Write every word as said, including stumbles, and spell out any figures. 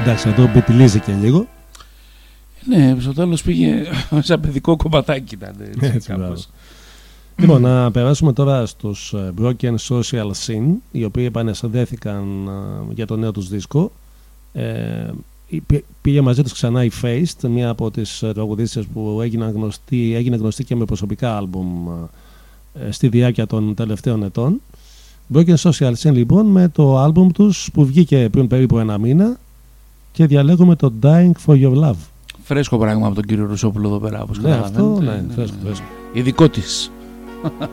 Εντάξει, εδώ πετυλίζει και λίγο. Ναι, στο τέλος πήγε σαν παιδικό κομματάκι ήταν. Έτσι, έτσι, λοιπόν, να περάσουμε τώρα στους Broken Social Scene, οι οποίοι επανεσυνδέθηκαν για το νέο τους δίσκο. Ε, πήγε μαζί τους ξανά η Faced, μια από τις τραγουδίστριες που έγινε γνωστή, έγινε γνωστή και με προσωπικά άλμπουμ ε, στη διάρκεια των τελευταίων ετών. Broken Social Scene λοιπόν με το άλμπουμ τους που βγήκε πριν περίπου ένα μήνα και διαλέγουμε το Dying for Your Love. Φρέσκο πράγμα από τον κύριο Ρουσόπουλο εδώ πέρα, όπως ναι, αυτό, ναι, ναι, φρέσκο, φρέσκο. Ειδικό της.